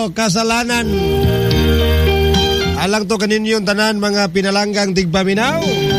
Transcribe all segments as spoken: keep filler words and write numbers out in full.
kasalanan. Alang to kaninyo tanan mga pinalanggang tigpaminaw.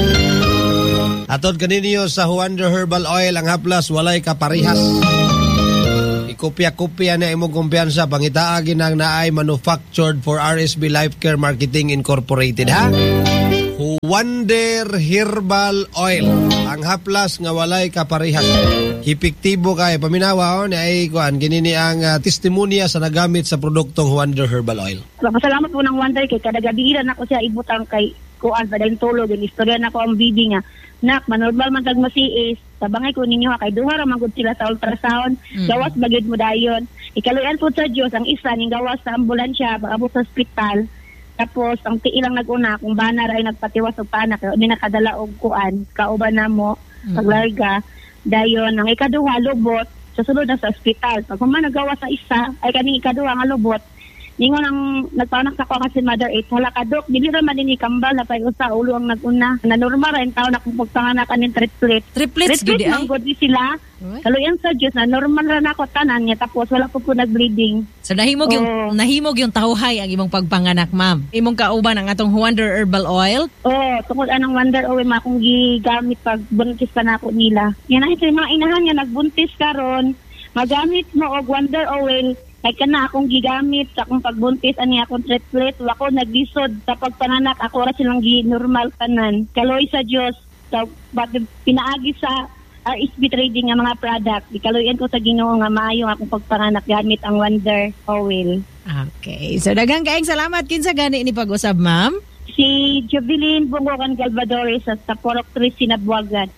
Atod kaninyo sa Wonder Herbal Oil ang haplas walay kaparihas. Ikopya-kopya na imong kumpiyansa pangitaagin ang naay manufactured for R S B Life Care Marketing Incorporated ha. Wonder Herbal Oil ang haplas nga walay kaparihas. Epektibo kay paminawa o ni ay kuan kinini ang uh, testimonya sa nagamit sa produktong Wonder Herbal Oil. Salamat po ng Wonder kay kada gabi na ako siya ibutang kay kuan pa din tulog ang istorya na ko ang bibi nga. Nak manormal man tag masiis. Sabangay ko ninyo kay duha ra man gud sila sa ultrasound. Mm-hmm. Gawas bagid mo dayon. Ikaluyan po sa Dios ang isa ning gawas sa ambulansya paabot sa ospital. Tapos ang tiilang nag-una kung banar ay nagpatiwas og panak di nakadala og kuan kauban namo mm-hmm. paglarga. Dayon ang ikaduha lubot sa sulod na sa ospital. Pag man nagawa sa isa ay kaning ikaduha nga lubot. Ningon ang nagpanak sa ko kasi mother eight hala kadok dili ra man ni kambal na pay usa ulo ang naguna na normal ra taw na kung pagpanganak aning triplet. Triplets gud ay. Triplets gud sila. Kaluyan sa Dios na normal ra nako tanan niya tapos wala po ko nag-bleeding. So nahimog yung oh. nahimog yung tawhay ang imong pagpanganak ma'am. Imong kauban ang atong Wonder Herbal Oil? Oh, tungod anong Wonder Oil ma kung gigamit pag buntis pa nako nila. Yan ay sa mga inahan niya nagbuntis karon magamit mo og Wonder Oil. Kaya ka na akong gigamit sa akong pagbuntis ani akong triplet. Wako naglisod sa pagpananak. Ako ra silang gi-normal tanan. Kaloy sa Diyos. So, pinaagi sa R S B Trading nga mga product. Ikaloyan ko sa Ginoo nga maayo akong pagpananak gamit ang Wonder Oil. Okay. So, daghang kaayong salamat. Kinsa gani ni pag-usab, ma'am? Si Jovelyn Bungokan Galvadores sa Porok tres Sinabuagan.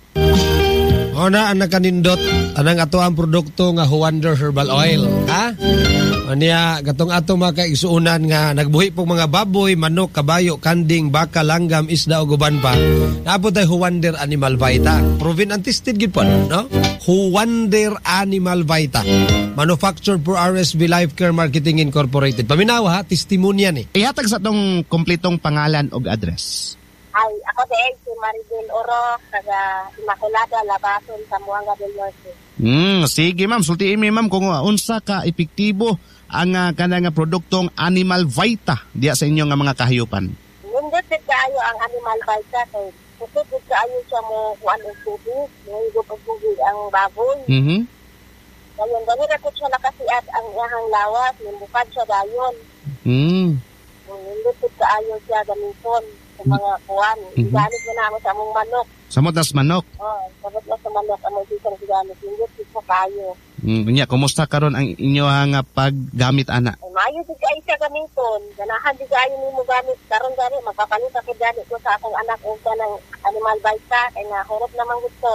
O na ang nakanindot anang ato ang produkto nga Wonder Herbal Oil ha o niya gatong ato mga kaigsuunan nga nagbuhi pong mga baboy, manok, kabayo, kanding, baka, langgam, isda o guban pa naabot ay Wonder Animal Vita proven and tested gid po no Wonder Animal Vita manufactured for R S B Life Care Marketing Incorporated. Paminawa ha testimonya ni ihatag sa tong kompletong pangalan og address. Ay, ako din si Maribel Oro, taga Immaculada, Labason, Zamboanga del Norte. Hmm, sige ma'am, sultiin mi ma'am kung uh, unsa ka epektibo ang uh, kanang produktong Animal Vita diya sa inyo nga mga kahayupan. Nindot din kaayo ang Animal Vita kay pusit din kaayo siya mo kuan og tubig, ngayon pag tubig ang baboy. Mhm. Ngayon, dali na ko siya nakasiat ang iyahang lawas, nimbukad siya dayon. Hmm. Nindot din kaayo siya gamiton. Sa mga kuwan. Mm-hmm. Iganit mo na ako sa among manok. Samot nas manok? Oo, oh, samot na sa manok. Among sisang iganit. Hindi sa kayo. Mm, kunya, kumusta karon ang inyo nga paggamit, ana? Ay, maayo di kayo siya gamiton. Ganahan di kayo ni mo gamit. Karon gani, magpapalit ako gani ko sa akong anak o sa ng Animal Vita. Kaya nga, hirap naman gusto.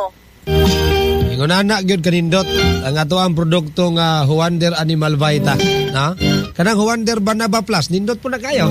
Ingon anak gyud kanindot ang ato ang produkto nga Wonder Animal Vita, na? Kanang Wonder Banaba Plus, nindot po na kayo.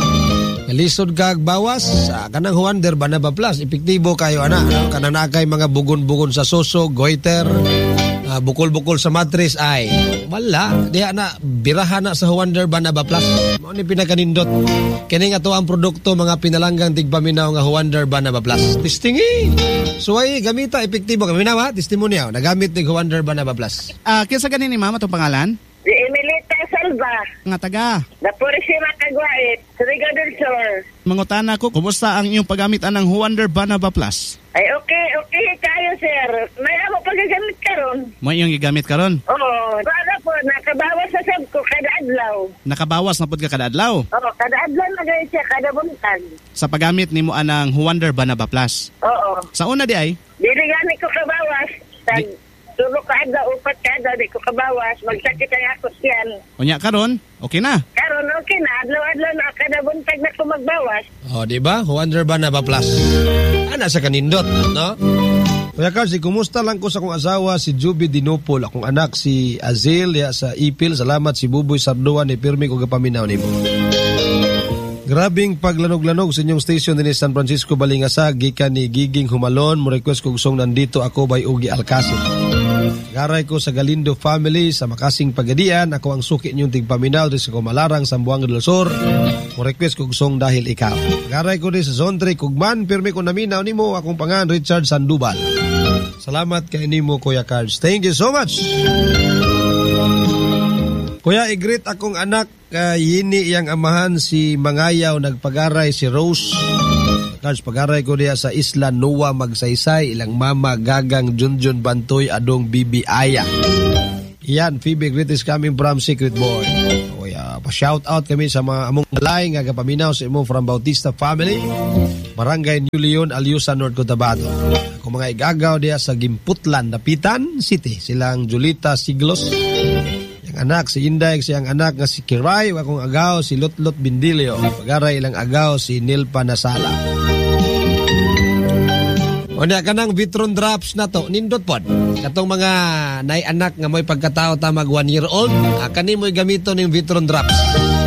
Lisod kag bawas, ah, kanang Wonder Banaba Plus, epektibo kayo ana, no? Kanang nakay mga bugon-bugon sa suso, goiter, ah, bukol-bukol sa mattress ay wala, diha na birahan na sa Wonder Banaba Plus. Mao ni pinakanindot. Kini nga to ang produkto mga pinalanggang tigpaminaw nga Wonder Banaba Plus. Testingi. So ay gamita epektibo kami na testimonya nagamit ni Wonder Banaba Plus. Ah, uh, kinsa ganin ni mama tong pangalan? Si Emilita Salva. Nga taga? Na Purisima Kagwait, Surigao del Sur. Mangutana ko, kumusta ang iyong paggamit ng Wonder Banaba Plus? Ay, okay, okay kayo, sir. May ako pagagamit karon. Mo iyong gigamit karon? Oo. Para po, nakabawas sa sab ko kada adlaw. Nakabawas na pud ka kada adlaw? Oo, kada adlaw na gaya siya, kada buntag. Sa paggamit nimo anang Wonder Banaba Plus? Oo. Sa una di ay? Dili gani ko kabawas. Tag, di- Tulo kada, upat kada, di ko kabawas. Magsakit ang ako siyan. Unya karon, okay na? Karon, okay na. Adlaw-adlaw na, kada buntag na ko magbawas. Oh, di ba? Wonder Banaba Plus. Ana sa kanindot, no? Kuya Carl, si kumusta lang ko sa akong asawa si Juby Dinopol, akong anak si Azil ya sa Ipil. Salamat si Buboy Sarduan ni Pirmi ko gapaminaw nimo. Grabing paglanog-lanog sa inyong station din San Francisco Balingasa, gikan ni Giging Humalon. Mo request kong song Nandito Ako by Ugi Alcacid. Garay ko sa Galindo family sa Makasing Pagadian. Ako ang suki niyong tigpaminaw din sa Kumalarang, Zamboanga del Sur. Mo request kong song Dahil Ikaw. Garay ko din sa Zone three Kugman. Pirmi ko naminaw nimo akong pangan Richard Sandoval. Salamat kay nimo Kuya Cards. Thank you so much. Kuya, i-greet akong anak kay yini yang amahan si Mangayaw nagpagaray si Rose. Cards pagaray ko diya sa Isla Noa Magsaysay, ilang mama Gagang Junjun Bantoy adong Bibi Aya. Yan, Phoebe, greet is coming from Secret Boy. O ya, pa-shout out kami sa mga among alay nga kapaminaw sa imo from Bautista family. Barangay New Leon, Aliusa, North Cotabato. Kung mga igagaw diya sa Gimputlan, Dapitan City, silang Julita Siglos. Yang anak si Inday, siyang anak nga si Kiray, akong agaw si Lotlot Bindilio. Pagaray ilang agaw si Nilpa Nasala. O niya ka ng Vitron Drops na to, nindot pod. Katong mga nay anak nga mo'y pagkatao tamag one year old, ah, kani mo'y gamito ng Vitron Drops.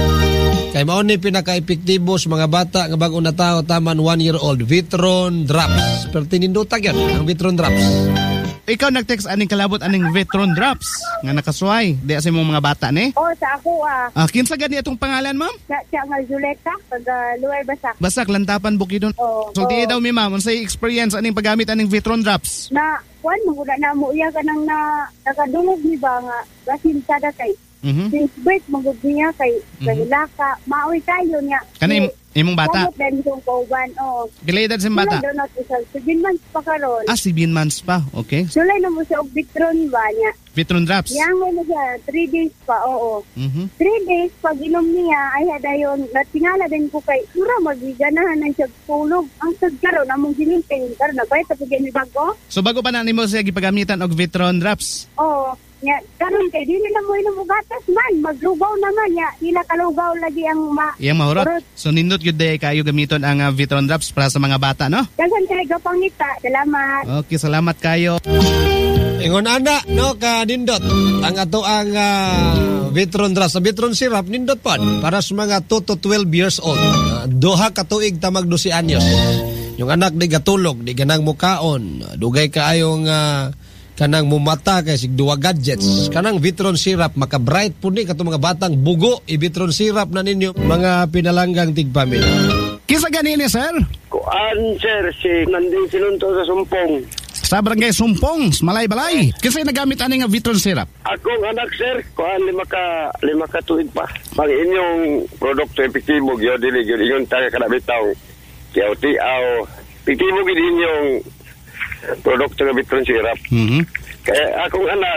Kay mao ni pinaka-epektibo sa mga bata nga bago na tao taman one year old, Vitron Drops. Pero tinindotag yan, ang Vitron Drops. Ikaw nag-text aning kalabot aning Vitron Drops nga nakasuway di sa imong mga bata ni. Oh, sa ako ah. Ah, kinsa gani atong pangalan, ma'am? Sa siya nga Juleta, pag uh, luway basak. Basak Lantapan Bukidnon. Oh, So oh. di daw mi ma'am, unsay experience aning paggamit aning Vitron Drops? Na, kuan mo na mo iya ka nang na nakadungog ni ba nga basin sada kay. Mhm. Since birth magud niya kay kay laka, maoy kayo niya. Kana im- imong bata? Kamot din yung kauban, oh. Pila edad sa bata? Sila doon at isang seven months pa karon. Ah, seven months pa. Okay. Sulay na mo siya og Vitron ba niya. Vitron Drops. Yang mo na siya, three days pa, oo. Mhm. Three days, pag inom niya, ay hadayon, natingala din ko kay, sura, magiganahan ng siya tulog. Ang sagkaroon, among ginimping, karoon, nagbayad sa pagyan ni bago. So bago pa na nimo siya gipagamitan og Vitron Drops. Oo. Nya, karoon kay, dili na mo inom og gatas man, maglugaw naman, ya, ila kalugaw lagi ang ma... Iyang mahurot. Urot. So nindot gyud day kayo gamiton ang uh, Vitron Drops para sa mga bata, no? Dagan kay gapangita, salamat. Okay, salamat kayo. Ingon ana, no, ka nindot. Ang ato ang uh, Vitron Drops. Sa Vitron Syrup, nindot pod. Para sa mga two to twelve years old. Uh, duha ka tuig tamag twelve anyos. Yung anak di gatulog, di ganang mukaon. Dugay kaayong uh, kanang mumata kay sig duwa gadgets. Kanang Vitron Syrup, maka-bright po ni katong mga batang bugo. I-Vitron Syrup na ninyo. Mga pinalanggang tigpamilya. Kisa ganini, sir? Kuan, sir, si nanding sinunto sa sumpong. Sa barangay Sumpong, Malay-Balay. Kasi nagamit ani nga Vitron Syrup. Akong anak, sir, kuan lima ka lima ka tuig pa. Pag inyong produkto epektibo gyud dili gyud ingon taga kada bitaw. Kiyaw tiaw. Epektibo gyud inyong produkto nga Vitron Syrup. Mhm. Kaya akong anak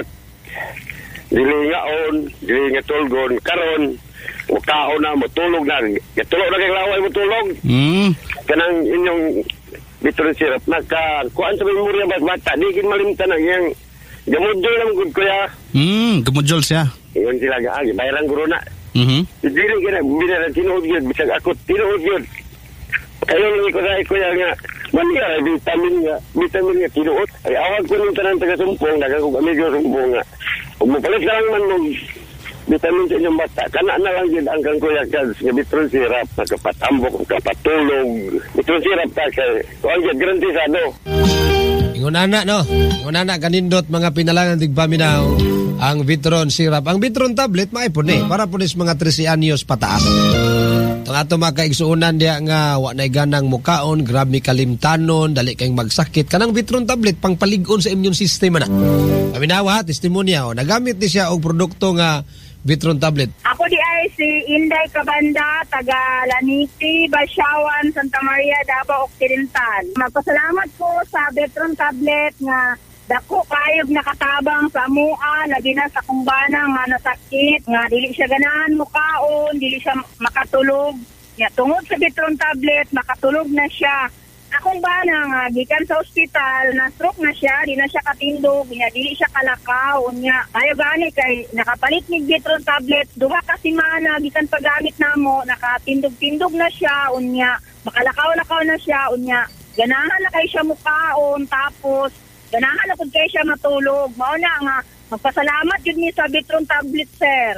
dili ngaon, dili nga tulgon karon mukaon na motulog na. Gatulog na kay laway motulog. Mm. Kanang inyong Vitron Syrup naka kuan sa memorya bas bata di gid malimtan ang yang gamudol lang gud kuya. Mm, gamudjol siya. Iyon sila ga agi bayaran guro na. Mhm. Dili gina binaran tinuod gyud bisag ako tinuod gyud. Kayo lang ko sa kuya nga maniya vitamin nga vitamin nga tinuod. Ay awag ko nung tanan taga Sumpong daga ko amigo Sumpong nga. Ug mopalit lang man mong vitamin sa inyong bata. Kana na lang yun ang kang kuya ka nga Vitron Syrup, nakapatambok, kapatulog. Vitron Syrup ka kay kuan gyud garantisado. Ingon ana, no? Ingon ana, kanindot mga pinalangan tigpaminaw ang Vitron Syrup. Ang Vitron tablet, maipon eh. Para po nis mga thirteen anyos pataas. Itong ato mga kaigsuunan diya nga wa na ganang mukaon, grab mi kalimtanon, dali kayong magsakit. Kanang Vitron tablet, pang paligon sa immune system na. Paminawa, testimonya, o, nagamit ni siya og produkto nga Vitron tablet. Ako di ay si Inday Cabanda, taga Laniti, Basyawan, Santa Maria, Davao Occidental. Magpasalamat ko sa Vitron tablet nga dako kayog nakatabang sa mua, lagi na sa kumbana nga nasakit, nga dili siya ganahan mukaon, dili siya makatulog. Nga tungod sa Vitron tablet, makatulog na siya. Akong bana nga gikan sa ospital, na stroke na siya, di na siya katindog, nya dili siya kalakaw, nya ayo gani kay nakapalit ni Vitron tablet, duha ka semana gikan paggamit namo, nakatindog-tindog na siya, unya makalakaw-lakaw na siya, unya ganahan na kay siya mukaon, tapos ganahan na pud kay siya matulog. Mao na nga magpasalamat jud ni sa Vitron tablet, sir.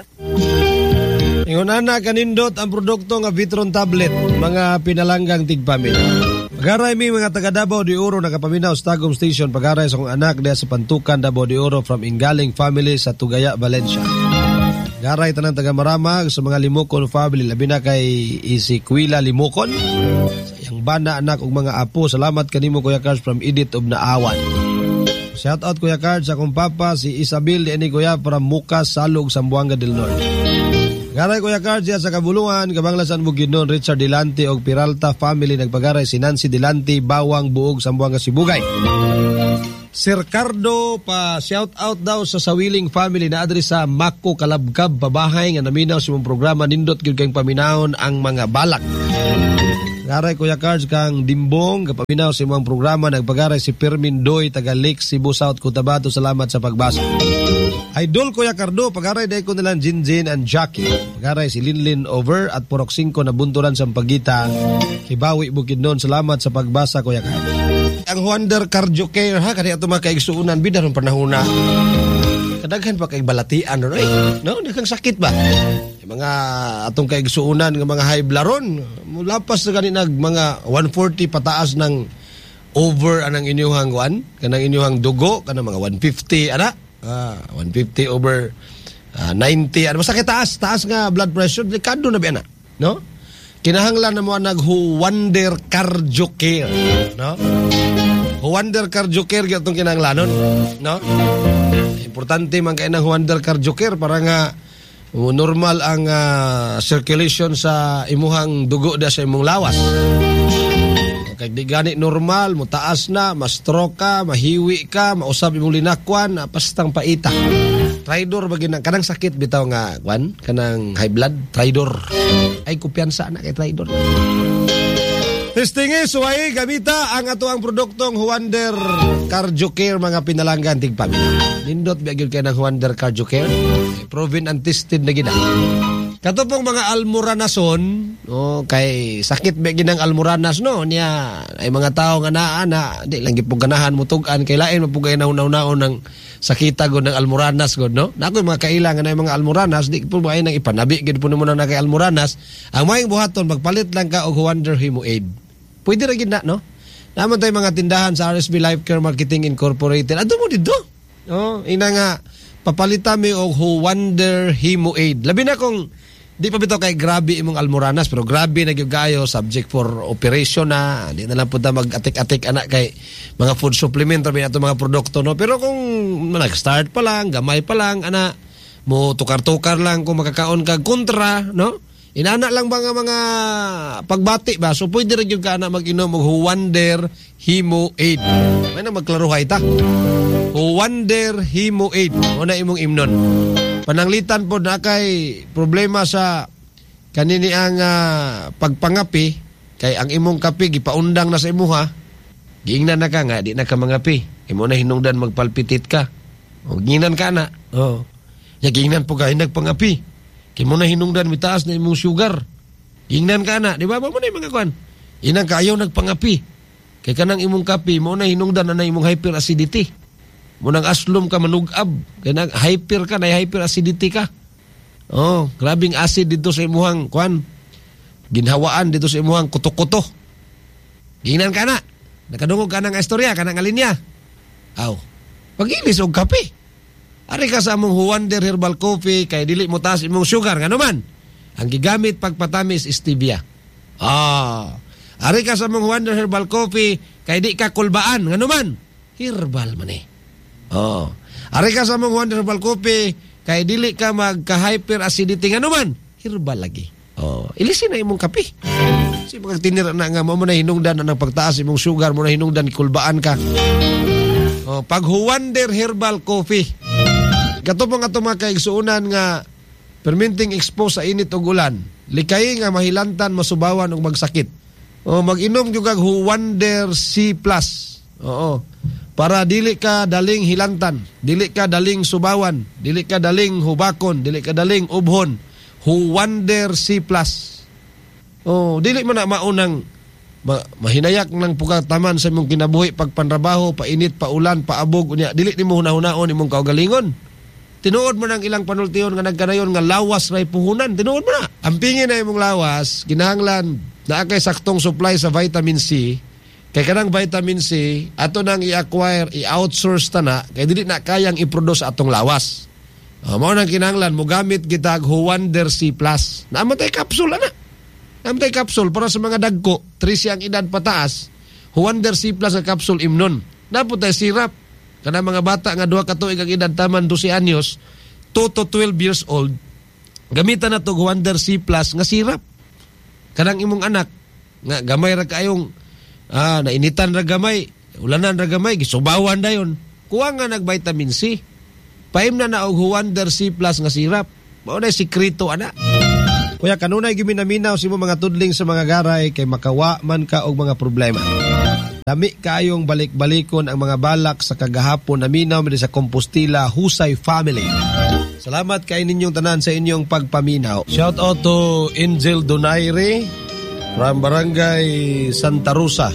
Ingon ana, kanindot ang produkto nga Vitron tablet, mga pinalanggang tigpamilya. Pagaray mi mga taga Davao de Oro nakapaminaw sa Tagum Station. Pagaray sa kong anak diya sa Pantukan, Davao de Oro from Ingaling family sa Tugaya, Valencia. Pagaray tanang taga Maramag sa mga Limukon family, labi na kay Isikwila Limukon. Sa iyang bana anak ug mga apo, salamat kanimo Kuya Cars from Edith of Naawan. Shout out Kuya Card sa akong papa si Isabel di ini kuya para Mukas Salog Zamboanga del Norte. Garay Kuya Card siya sa Kabulungan, Kabanglasan Bukidnon, Richard Delante og Peralta family nagpagaray si Nancy Delante Bawang Buog Zamboanga Sibugay. Sir Cardo pa shout out daw sa Sawiling family na adres sa Mako Kalabkab pabahay nga naminaw sa mong programa nindot gyud kang paminahon ang mga balak. Garay Kuya Cards kang Dimbong kapaminaw sa imong programa nagpagaray si Permin Doy taga Lake Cebu South Cotabato. Salamat sa pagbasa. Idol Kuya Cardo pagaray day ko nilang Jinjin and Jackie. Pagaray si Linlin Over at Purok Cinco na bunturan sa Pagita. Kibawi Bukidnon. Salamat sa pagbasa Kuya Cardo. Ang Wonder Cardio Care ha kani ato makaigsuunan bidar panahon na. Kadaghan pa kay balatian no eh. No, daghang sakit ba? Mga atong kaigsuunan nga mga high blaron mulapas na kanina mga one forty pataas ng over anang inyuhang kuan kanang inyuhang dugo kanang mga one fifty ana ah one fifty over uh, ninety ano masakit taas taas nga blood pressure delikado na ba ana no kinahanglan na mo nag Wonder Cardio Care no Wonder Cardio Care gyud tong kinahanglanon no importante man kay nang Wonder Cardio Care para nga normal ang uh, circulation sa imuhang dugo da sa imong lawas. Kay di gani normal, mo taas na, ma-stroke ka, mahiwi ka, mausab imong linakwan, pastang paita. Tridor bagi nang kanang sakit bitaw nga kwan, kanang high blood, Tridor. Ay kumpiyansa na kay Tridor. Testingi suway gamita ang ato ang produktong Wonder Cardio Care mga pinalanggan tig pamilya. Nindot biagil kay ng Wonder Cardio Care. Proven and tested na gina. Kato pong mga almoranason, oh, kay sakit ba ginang almoranas no niya ay mga tao nga naa na di lang gipug ganahan mo tug-an kay lain mapugay nauna-unaon ng sakita gud ng almoranas gud no. Nako mga kailangan na mga almoranas di po ba nang ipanabi gid po mo na kay almoranas. Ang maayong buhaton magpalit lang ka og Wonder Hemo Aid. Pwede ra gid na no. Naman tay mga tindahan sa R S B Life Care Marketing Incorporated. Adto mo dito. Oh, ina nga papalita mi og Wonder Hemo Aid. Labi na kung di pa bitaw kay grabe imong almoranas pero grabe na gyud kayo subject for operation na di na lang pud mag-atik-atik anak kay mga food supplement ra ato mga produkto no. Pero kung nag-start pa lang, gamay pa lang ana mo tukar-tukar lang kung makakaon kag kontra no. Inana lang ba nga mga pagbati ba? So pwede rin yung ka na mag-inom og Wonder Hemo Aid. May na magklaruhay ta. Wonder Hemo Aid. O na imong imnon. Pananglitan po na kay problema sa kanini ang uh, pagpangapi. Kay ang imong kapi, gipaundang na sa imuha. Giingnan na ka nga, di na ka mangapi. Imo na hinungdan magpalpitit ka. O giingnan ka na. O. Giingnan po ka, nagpangapi. Kaya mo na hinungdan, mitaas na imong sugar. Ingnan ka na. Di ba? Ba mo na yung mga kwan? Inang ka, ayaw nagpangapi. Kaya ka nang imong kapi, mo na hinungdan na na imong hyperacidity. Mo nang aslom ka manugab. Kaya nang hyper ka, na hyperacidity ka. Oh, grabing acid dito sa imuhang kwan. Ginhawaan dito sa imuhang kuto-kuto. Ingnan ka na. Nakadungog ka ng istorya, ka ng alinya. Aw, pag-ilis og kapi. Ari ka sa among Wonder Herbal Coffee kay dili mo taas imong sugar nga naman. Ang gigamit pagpatamis stevia. Ah, ari ka sa among Wonder Herbal Coffee kay di ka kulbaan nga naman. Herbal man eh. Oh, ari ka sa among Wonder Herbal Coffee kay dili ka magka-hyper acidity nga naman. Herbal lagi. Oh, ilisin na imong kape. Si pag tinira na nga mo na hinungdan na pagtaas imong sugar mo na hinungdan kulbaan ka. Oh, pag Wonder Herbal Coffee. Kato po nga ito mga kaigsuunan nga perminting expose sa init o ulan. Likay nga mahilantan, masubawan o magsakit. O mag-inom yung kag Wonder C plus. Oo. Para dili ka daling hilantan, dili ka daling subawan, dili ka daling hubakon, dili ka daling ubhon. Wonder C plus. Oh, dili mo na maunang ma- mahinayak ng pugataman sa imong kinabuhi pagpanrabaho, painit, paulan, paabog unya. Dili nimo hunahunahon imong kaugalingon. Tinuod mo ng ilang panultiyon nga nagkanayon nga lawas ray puhunan. Tinuod mo na. Ampingin na imong lawas, kinahanglan na kay saktong supply sa vitamin C. Kay kanang vitamin C, ato nang i-acquire, i-outsource ta na, kay dili na kayang i-produce atong lawas. O, mao nang kinahanglan, mo gamit kitag Wonder C plus. Namatay capsule na. Namatay capsule para sa mga dagko, three siyang edad pataas. Wonder C plus ang capsule imnon. Naputay sirap. Kana mga bata nga duha ka tuig ang edad taman twelve anyos, two to twelve years old, gamitan na to Wonder C Plus nga sirap. Kanang imong anak nga gamay ra kayong ah, nainitan ra gamay, ulanan ra gamay, gisubawan dayon. Kuha nga nag vitamin C. Paim na na og Wonder C Plus nga sirap. Mao na sikreto ana. Kuya kanunay giminaminaw si mo mga tudling sa mga garay kay makawa man ka og mga problema. Dami kayong balik-balikon ang mga balak sa kagahapon na minaw mi sa Compostela Husay Family. Salamat kay ninyong tanan sa inyong pagpaminaw. Shout out to Angel Donaire from Barangay Santa Rosa.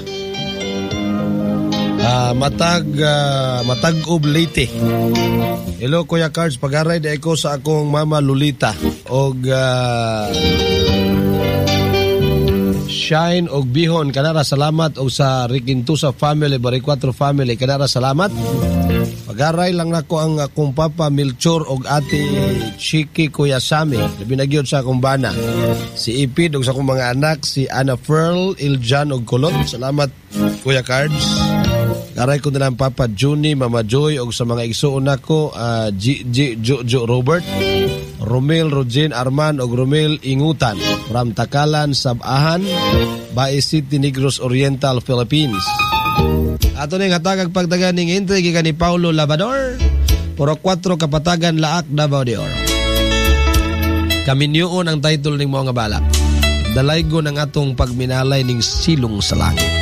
Uh, matag uh, Matag-Ub Leyte. Hello Kuya Cards, pag-aray di ako sa akong mama Lolita og uh, Shine og Bihon kanara salamat og sa Riquintusa family, Baricuatro family kanara salamat. Pag-aray lang nako ang akong papa Melchor og ate Chiki Kuya Sami, labi na gyud sa akong bana. Si Ipid og sa akong mga anak si Ana Ferl, Iljan og Kulot. Salamat Kuya Cards. Aray ko na lang Papa Juni, Mama Joy og sa mga igsuon nako uh, G G Jojo Robert, Romel Rojen Arman og Romel Ingutan from Takalan, Sabahan, Bae City, Negros Oriental, Philippines. Ato ning hatagag pagdagan ning entry gikan ni Paulo Labador, Puro four Kapatagan Laak, Davao de Oro. Kaminyoon ang title ning mga balak. Dalaygo ng atong pagminalay ning silong sa langit.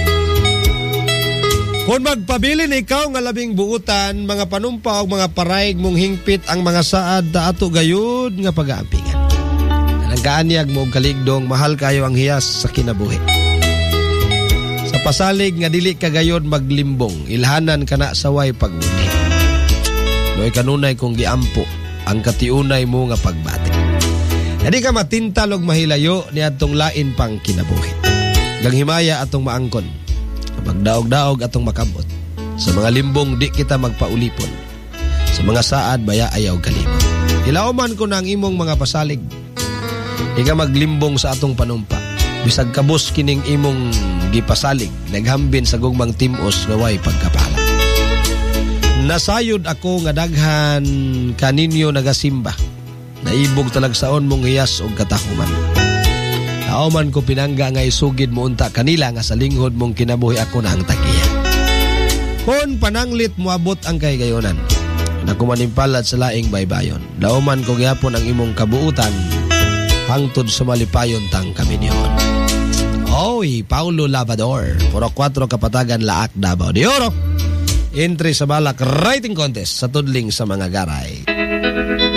Kung magpabilin ikaw nga labing buutan, mga panumpa o mga paraig mong hingpit ang mga saad na ato gayud nga pag-aampingan. Anang kaanyag mo kaligdong, mahal kayo ang hiyas sa kinabuhi. Sa pasalig nga dili ka gayud maglimbong, ilhanan ka na saway pagmuni. Noy kanunay kong giampo, ang katiunay mo nga pagbati. Hindi ka matintal og mahilayo ni atong lain pang kinabuhi. Ganghimaya atong maangkon. Magdaog-daog atong makabot. Sa mga limbong di kita magpaulipon. Sa mga saad baya ayaw kalimot. Ilauman ko na ang imong mga pasalig. Di ka maglimbong sa atong panumpa. Bisag kabos kining imong gipasalig. Naghambin sa gugmang timos nga way pagkapala. Nasayod ako nga daghan kaninyo nagasimba. Naibog talagsaon mong hiyas og katahuman. Nauman ko pinangga nga isugid mo unta kanila nga sa linghod mong kinabuhi ako na ang tagiya. Kung pananglit moabot ang kay gayonan, naku manimpalad sa laing baybayon. Nauman ko gyapon ang imong kabuutan hangtod sa malipayon tang kaminyon. Oy, Paulo Lavador, Puro four Kapatagan Laak, Davao de Oro. Entry sa balak writing contest sa tudling sa mga garay.